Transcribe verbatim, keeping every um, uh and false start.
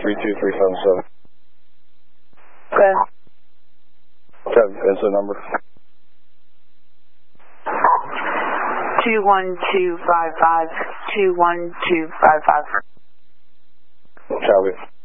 three two three seven seven. Okay. Okay, incident number. Two one two five five two one two five five. Copy.